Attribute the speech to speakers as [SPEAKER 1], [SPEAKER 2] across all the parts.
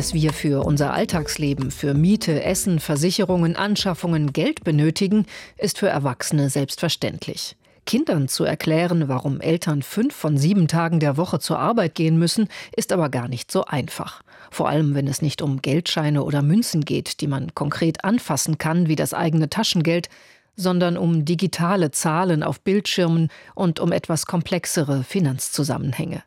[SPEAKER 1] Dass wir für unser Alltagsleben, für Miete, Essen, Versicherungen, Anschaffungen Geld benötigen, ist für Erwachsene selbstverständlich. Kindern zu erklären, warum Eltern 5 von 7 Tagen der Woche zur Arbeit gehen müssen, ist aber gar nicht so einfach. Vor allem, wenn es nicht um Geldscheine oder Münzen geht, die man konkret anfassen kann, wie das eigene Taschengeld, sondern um digitale Zahlen auf Bildschirmen und um etwas komplexere Finanzzusammenhänge.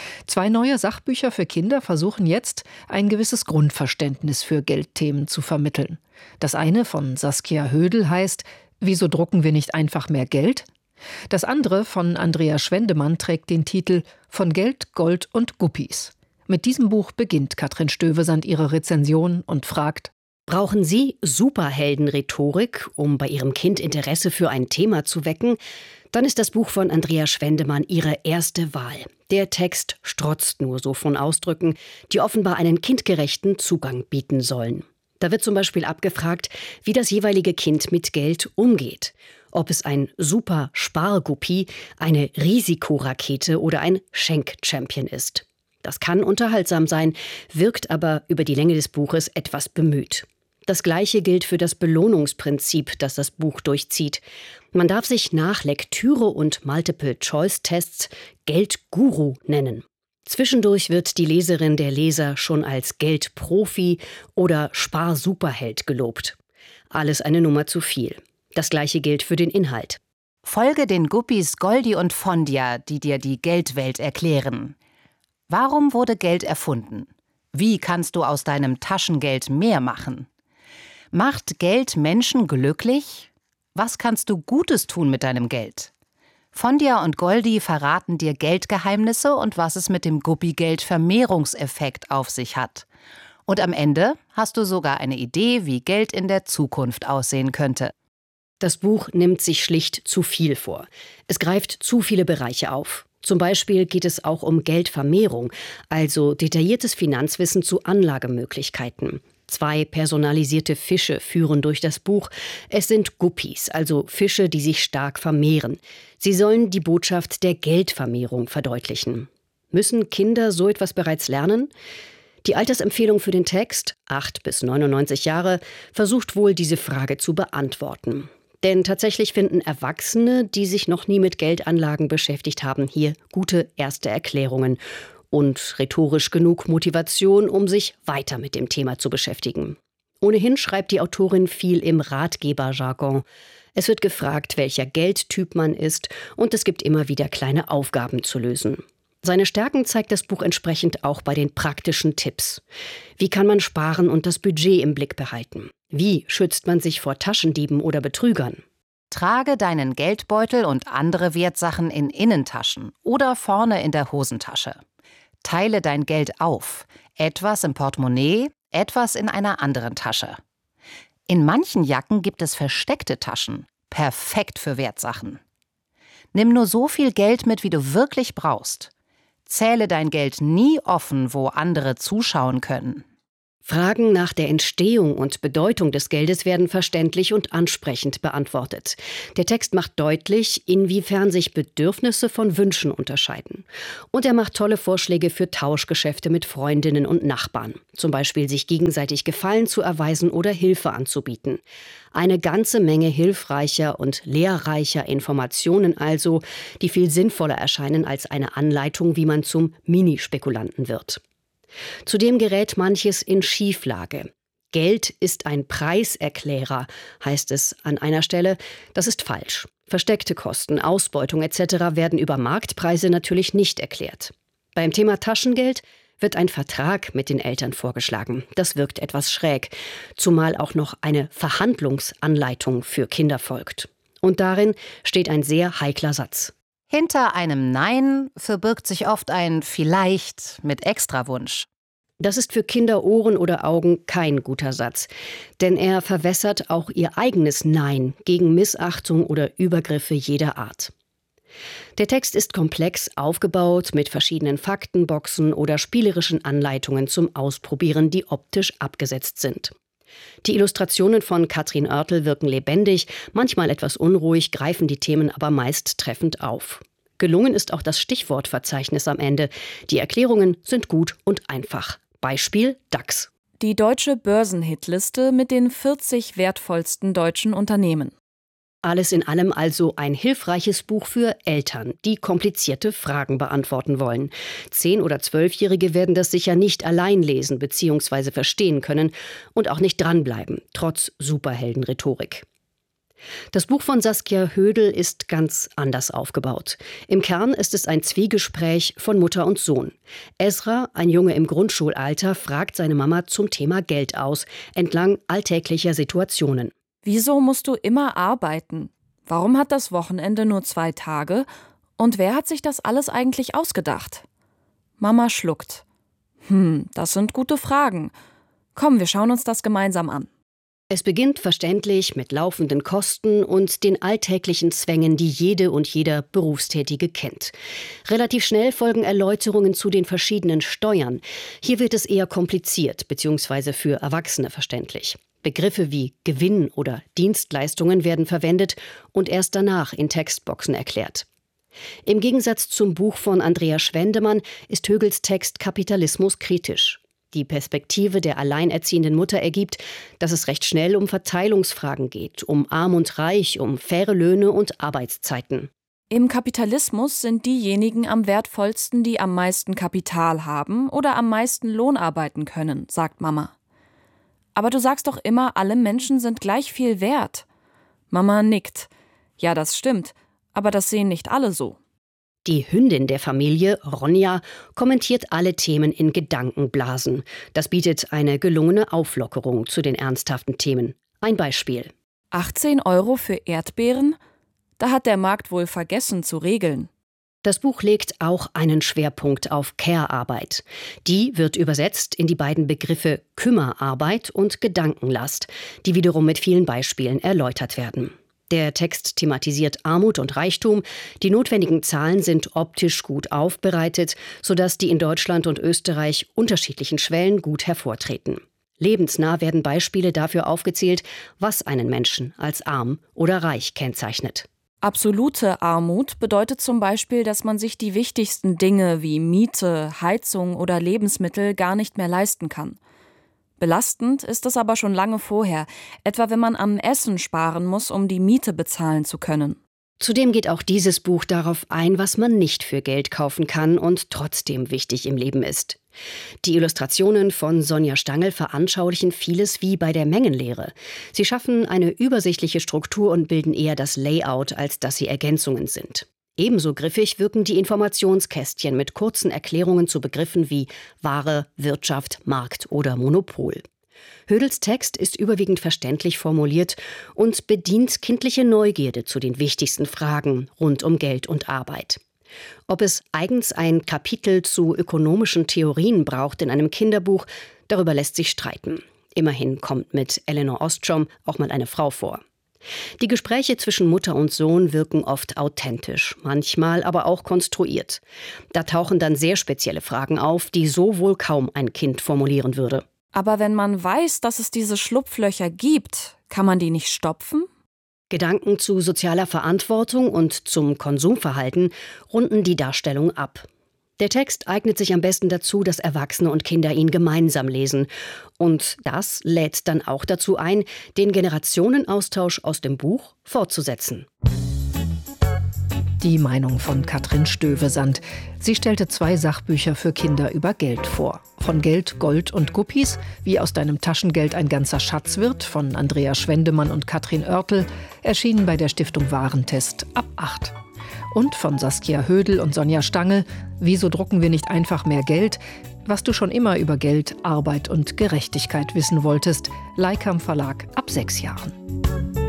[SPEAKER 1] 2 neue Sachbücher für Kinder versuchen jetzt, ein gewisses Grundverständnis für Geldthemen zu vermitteln. Das eine von Saskia Hödel heißt »Wieso drucken wir nicht einfach mehr Geld?« Das andere von Andrea Schwendemann trägt den Titel »Von Geld, Gold und Guppies«. Mit diesem Buch beginnt Katrin Stövesand ihre Rezension und fragt:
[SPEAKER 2] Brauchen Sie Superheldenrhetorik, um bei Ihrem Kind Interesse für ein Thema zu wecken? Dann ist das Buch von Andrea Schwendemann Ihre erste Wahl. Der Text strotzt nur so von Ausdrücken, die offenbar einen kindgerechten Zugang bieten sollen. Da wird zum Beispiel abgefragt, wie das jeweilige Kind mit Geld umgeht. Ob es ein Super-Sparguppi, eine Risikorakete oder ein Schenk-Champion ist. Das kann unterhaltsam sein, wirkt aber über die Länge des Buches etwas bemüht. Das Gleiche gilt für das Belohnungsprinzip, das das Buch durchzieht. Man darf sich nach Lektüre und Multiple-Choice-Tests Geldguru nennen. Zwischendurch wird die Leserin der Leser schon als Geldprofi oder Sparsuperheld gelobt. Alles eine Nummer zu viel. Das Gleiche gilt für den Inhalt.
[SPEAKER 3] Folge den Guppies Goldi und Fondia, die dir die Geldwelt erklären. Warum wurde Geld erfunden? Wie kannst du aus deinem Taschengeld mehr machen? Macht Geld Menschen glücklich? Was kannst du Gutes tun mit deinem Geld? Fondia und Goldi verraten dir Geldgeheimnisse und was es mit dem Guppi-Geld-Vermehrungseffekt auf sich hat. Und am Ende hast du sogar eine Idee, wie Geld in der Zukunft aussehen könnte.
[SPEAKER 2] Das Buch nimmt sich schlicht zu viel vor. Es greift zu viele Bereiche auf. Zum Beispiel geht es auch um Geldvermehrung, also detailliertes Finanzwissen zu Anlagemöglichkeiten. 2 personalisierte Fische führen durch das Buch. Es sind Guppies, also Fische, die sich stark vermehren. Sie sollen die Botschaft der Geldvermehrung verdeutlichen. Müssen Kinder so etwas bereits lernen? Die Altersempfehlung für den Text, 8 bis 99 Jahre, versucht wohl, diese Frage zu beantworten. Denn tatsächlich finden Erwachsene, die sich noch nie mit Geldanlagen beschäftigt haben, hier gute erste Erklärungen und rhetorisch genug Motivation, um sich weiter mit dem Thema zu beschäftigen. Ohnehin schreibt die Autorin viel im Ratgeberjargon. Es wird gefragt, welcher Geldtyp man ist, und es gibt immer wieder kleine Aufgaben zu lösen. Seine Stärken zeigt das Buch entsprechend auch bei den praktischen Tipps. Wie kann man sparen und das Budget im Blick behalten? Wie schützt man sich vor Taschendieben oder Betrügern?
[SPEAKER 3] Trage deinen Geldbeutel und andere Wertsachen in Innentaschen oder vorne in der Hosentasche. Teile dein Geld auf. Etwas im Portemonnaie, etwas in einer anderen Tasche. In manchen Jacken gibt es versteckte Taschen. Perfekt für Wertsachen. Nimm nur so viel Geld mit, wie du wirklich brauchst. Zähle dein Geld nie offen, wo andere zuschauen können.
[SPEAKER 2] Fragen nach der Entstehung und Bedeutung des Geldes werden verständlich und ansprechend beantwortet. Der Text macht deutlich, inwiefern sich Bedürfnisse von Wünschen unterscheiden. Und er macht tolle Vorschläge für Tauschgeschäfte mit Freundinnen und Nachbarn. Zum Beispiel sich gegenseitig Gefallen zu erweisen oder Hilfe anzubieten. Eine ganze Menge hilfreicher und lehrreicher Informationen also, die viel sinnvoller erscheinen als eine Anleitung, wie man zum Minispekulanten wird. Zudem gerät manches in Schieflage. Geld ist ein Preiserklärer, heißt es an einer Stelle. Das ist falsch. Versteckte Kosten, Ausbeutung etc. werden über Marktpreise natürlich nicht erklärt. Beim Thema Taschengeld wird ein Vertrag mit den Eltern vorgeschlagen. Das wirkt etwas schräg, zumal auch noch eine Verhandlungsanleitung für Kinder folgt. Und darin steht ein sehr heikler Satz.
[SPEAKER 3] Hinter einem Nein verbirgt sich oft ein Vielleicht mit Extrawunsch.
[SPEAKER 2] Das ist für Kinder, Ohren oder Augen kein guter Satz. Denn er verwässert auch ihr eigenes Nein gegen Missachtung oder Übergriffe jeder Art. Der Text ist komplex aufgebaut mit verschiedenen Faktenboxen oder spielerischen Anleitungen zum Ausprobieren, die optisch abgesetzt sind. Die Illustrationen von Katrin Oertel wirken lebendig, manchmal etwas unruhig, greifen die Themen aber meist treffend auf. Gelungen ist auch das Stichwortverzeichnis am Ende. Die Erklärungen sind gut und einfach. Beispiel DAX.
[SPEAKER 4] Die deutsche Börsenhitliste mit den 40 wertvollsten deutschen Unternehmen.
[SPEAKER 2] Alles in allem also ein hilfreiches Buch für Eltern, die komplizierte Fragen beantworten wollen. 10- oder 12-Jährige werden das sicher nicht allein lesen bzw. verstehen können und auch nicht dranbleiben, trotz Superheldenrhetorik. Das Buch von Saskia Hödel ist ganz anders aufgebaut. Im Kern ist es ein Zwiegespräch von Mutter und Sohn. Ezra, ein Junge im Grundschulalter, fragt seine Mama zum Thema Geld aus, entlang alltäglicher Situationen.
[SPEAKER 4] Wieso musst du immer arbeiten? Warum hat das Wochenende nur 2 Tage? Und wer hat sich das alles eigentlich ausgedacht? Mama schluckt. Das sind gute Fragen. Komm, wir schauen uns das gemeinsam an.
[SPEAKER 2] Es beginnt verständlich mit laufenden Kosten und den alltäglichen Zwängen, die jede und jeder Berufstätige kennt. Relativ schnell folgen Erläuterungen zu den verschiedenen Steuern. Hier wird es eher kompliziert bzw. für Erwachsene verständlich. Begriffe wie Gewinn oder Dienstleistungen werden verwendet und erst danach in Textboxen erklärt. Im Gegensatz zum Buch von Andrea Schwendemann ist Högels Text kapitalismuskritisch. Die Perspektive der alleinerziehenden Mutter ergibt, dass es recht schnell um Verteilungsfragen geht, um Arm und Reich, um faire Löhne und Arbeitszeiten.
[SPEAKER 4] Im Kapitalismus sind diejenigen am wertvollsten, die am meisten Kapital haben oder am meisten Lohn arbeiten können, sagt Mama. Aber du sagst doch immer, alle Menschen sind gleich viel wert. Mama nickt. Ja, das stimmt, aber das sehen nicht alle so.
[SPEAKER 2] Die Hündin der Familie, Ronja, kommentiert alle Themen in Gedankenblasen. Das bietet eine gelungene Auflockerung zu den ernsthaften Themen. Ein Beispiel.
[SPEAKER 4] 18 € für Erdbeeren? Da hat der Markt wohl vergessen zu regeln.
[SPEAKER 2] Das Buch legt auch einen Schwerpunkt auf Care-Arbeit. Die wird übersetzt in die beiden Begriffe Kümmerarbeit und Gedankenlast, die wiederum mit vielen Beispielen erläutert werden. Der Text thematisiert Armut und Reichtum. Die notwendigen Zahlen sind optisch gut aufbereitet, sodass die in Deutschland und Österreich unterschiedlichen Schwellen gut hervortreten. Lebensnah werden Beispiele dafür aufgezählt, was einen Menschen als arm oder reich kennzeichnet.
[SPEAKER 4] Absolute Armut bedeutet zum Beispiel, dass man sich die wichtigsten Dinge wie Miete, Heizung oder Lebensmittel gar nicht mehr leisten kann. Belastend ist es aber schon lange vorher, etwa wenn man am Essen sparen muss, um die Miete bezahlen zu können.
[SPEAKER 2] Zudem geht auch dieses Buch darauf ein, was man nicht für Geld kaufen kann und trotzdem wichtig im Leben ist. Die Illustrationen von Sonja Stangl veranschaulichen vieles wie bei der Mengenlehre. Sie schaffen eine übersichtliche Struktur und bilden eher das Layout, als dass sie Ergänzungen sind. Ebenso griffig wirken die Informationskästchen mit kurzen Erklärungen zu Begriffen wie Ware, Wirtschaft, Markt oder Monopol. Hödels Text ist überwiegend verständlich formuliert und bedient kindliche Neugierde zu den wichtigsten Fragen rund um Geld und Arbeit. Ob es eigens ein Kapitel zu ökonomischen Theorien braucht in einem Kinderbuch, darüber lässt sich streiten. Immerhin kommt mit Elinor Ostrom auch mal eine Frau vor. Die Gespräche zwischen Mutter und Sohn wirken oft authentisch, manchmal aber auch konstruiert. Da tauchen dann sehr spezielle Fragen auf, die so wohl kaum ein Kind formulieren würde.
[SPEAKER 4] Aber wenn man weiß, dass es diese Schlupflöcher gibt, kann man die nicht stopfen?
[SPEAKER 2] Gedanken zu sozialer Verantwortung und zum Konsumverhalten runden die Darstellung ab. Der Text eignet sich am besten dazu, dass Erwachsene und Kinder ihn gemeinsam lesen. Und das lädt dann auch dazu ein, den Generationenaustausch aus dem Buch fortzusetzen.
[SPEAKER 1] Die Meinung von Katrin Stövesand. Sie stellte 2 Sachbücher für Kinder über Geld vor. Von Geld, Gold und Guppies, wie aus deinem Taschengeld ein ganzer Schatz wird, von Andrea Schwendemann und Katrin Oertel, erschienen bei der Stiftung Warentest ab 8. Und von Saskia Hödel und Sonja Stangl, Wieso drucken wir nicht einfach mehr Geld? Was du schon immer über Geld, Arbeit und Gerechtigkeit wissen wolltest. Leikam Verlag ab 6 Jahren.